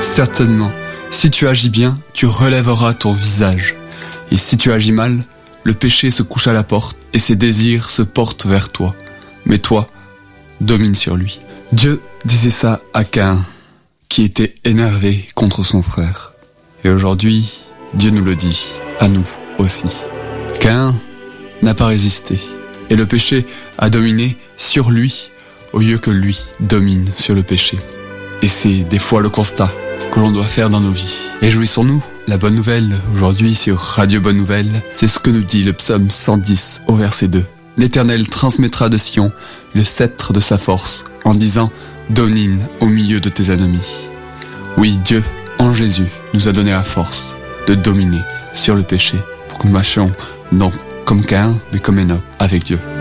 Certainement, si tu agis bien, tu relèveras ton visage. Et si tu agis mal, le péché se couche à la porte et ses désirs se portent vers toi. Mais toi, domine sur lui. Dieu disait ça à Caïn, qui était énervé contre son frère. Et aujourd'hui, Dieu nous le dit, à nous aussi. Caïn n'a pas résisté, et le péché a dominé sur lui, au lieu que lui domine sur le péché. Et c'est des fois le constat que l'on doit faire dans nos vies. Réjouissons-nous, la bonne nouvelle aujourd'hui sur Radio Bonne Nouvelle, c'est ce que nous dit le psaume 110 au verset 2. L'Éternel transmettra de Sion le sceptre de sa force, en disant « Domine au milieu de tes ennemis ». Oui, Dieu, en Jésus, nous a donné la force de dominer sur le péché, pour que nous marchions non comme Caïn, mais comme Enoch, avec Dieu.